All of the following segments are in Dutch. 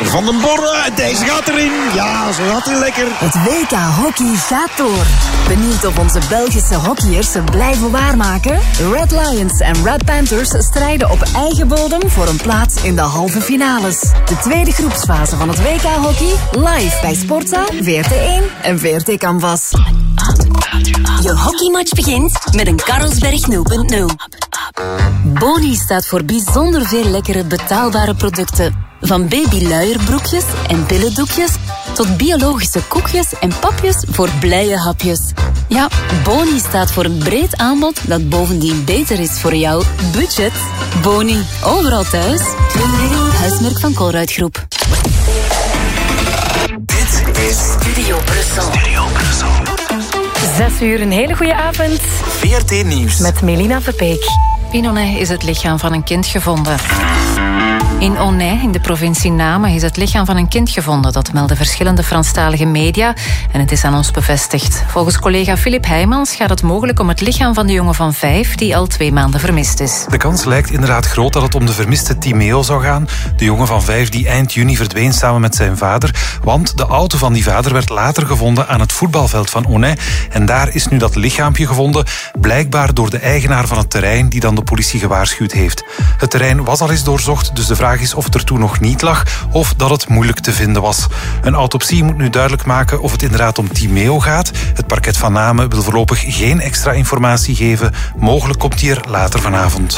Van den Borre, deze gaat erin. Ja, zo gaat hij lekker. Het WK Hockey gaat door. Benieuwd of onze Belgische hockeyers het blijven waarmaken? Red Lions en Red Panthers strijden op eigen bodem voor een plaats in de halve finales. De tweede groepsfase van het WK Hockey live bij Sportza, VRT1 en VRT Canvas. Je hockeymatch begint met een Carlsberg 0.0. Boni staat voor bijzonder veel lekkere betaalbare producten. Van babyluierbroekjes en billendoekjes tot biologische koekjes en papjes voor blije hapjes. Ja, Boni staat voor een breed aanbod dat bovendien beter is voor jouw budget. Boni, overal thuis. Huismerk van Colruyt Groep. Dit is Studio Brussel. 6 uur, een hele goede avond. VRT Nieuws. Met Melina Verpeek. In Aunay is het lichaam van een kind gevonden. In Aunay, in de provincie Namen, is het lichaam van een kind gevonden. Dat melden verschillende Franstalige media en het is aan ons bevestigd. Volgens collega Filip Heijmans gaat het mogelijk om het lichaam van de jongen van 5... die al 2 maanden vermist is. De kans lijkt inderdaad groot dat het om de vermiste Timeo zou gaan. De jongen van 5 die eind juni verdween samen met zijn vader. Want de auto van die vader werd later gevonden aan het voetbalveld van Aunay. En daar is nu dat lichaampje gevonden. Blijkbaar door de eigenaar van het terrein die dan de politie gewaarschuwd heeft. Het terrein was al eens doorzocht, dus de vraag is of het er toen nog niet lag of dat het moeilijk te vinden was. Een autopsie moet nu duidelijk maken of het inderdaad om Timeo gaat. Het parket van Namen wil voorlopig geen extra informatie geven. Mogelijk komt die er later vanavond.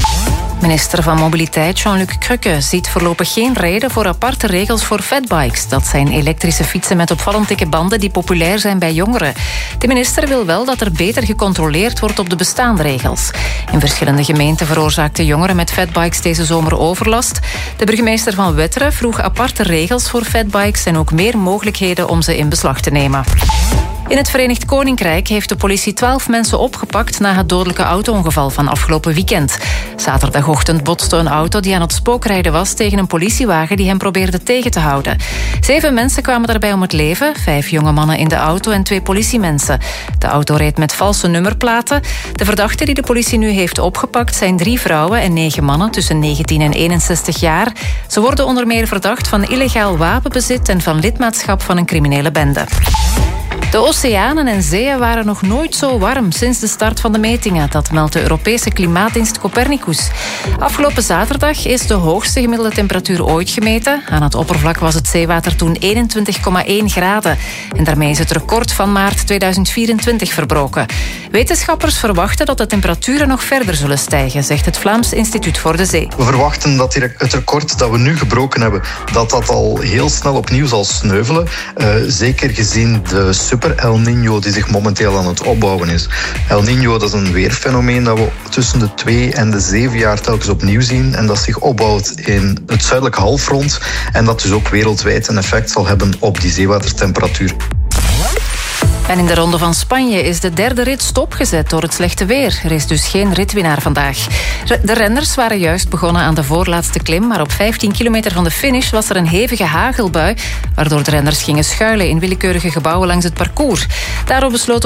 Minister van Mobiliteit Jean-Luc Cruque ziet voorlopig geen reden voor aparte regels voor fatbikes. Dat zijn elektrische fietsen met opvallend dikke banden die populair zijn bij jongeren. De minister wil wel dat er beter gecontroleerd wordt op de bestaande regels. In verschillende gemeenten veroorzaakten jongeren met fatbikes deze zomer overlast. De burgemeester van Wetteren vroeg aparte regels voor fatbikes en ook meer mogelijkheden om ze in beslag te nemen. In het Verenigd Koninkrijk heeft de politie 12 mensen opgepakt na het dodelijke auto-ongeval van afgelopen weekend. Zaterdagochtend botste een auto die aan het spookrijden was tegen een politiewagen die hem probeerde tegen te houden. 7 mensen kwamen daarbij om het leven, 5 jonge mannen in de auto en 2 politiemensen. De auto reed met valse nummerplaten. De verdachten die de politie nu heeft opgepakt zijn 3 vrouwen en 9 mannen tussen 19 en 61 jaar. Ze worden onder meer verdacht van illegaal wapenbezit en van lidmaatschap van een criminele bende. De oceanen en zeeën waren nog nooit zo warm sinds de start van de metingen. Dat meldt de Europese klimaatdienst Copernicus. Afgelopen zaterdag is de hoogste gemiddelde temperatuur ooit gemeten. Aan het oppervlak was het zeewater toen 21,1 graden. En daarmee is het record van maart 2024 verbroken. Wetenschappers verwachten dat de temperaturen nog verder zullen stijgen, zegt het Vlaams Instituut voor de Zee. We verwachten dat het record dat we nu gebroken hebben, dat al heel snel opnieuw zal sneuvelen. Zeker gezien de super El Niño die zich momenteel aan het opbouwen is. El Niño, dat is een weerfenomeen dat we tussen de 2 en de 7 jaar telkens opnieuw zien en dat zich opbouwt in het zuidelijke halfrond en dat dus ook wereldwijd een effect zal hebben op die zeewatertemperatuur. En in de Ronde van Spanje is de 3e rit stopgezet door het slechte weer. Er is dus geen ritwinnaar vandaag. De renners waren juist begonnen aan de voorlaatste klim, maar op 15 kilometer van de finish was er een hevige hagelbui, waardoor de renners gingen schuilen in willekeurige gebouwen langs het parcours. Daarop besloten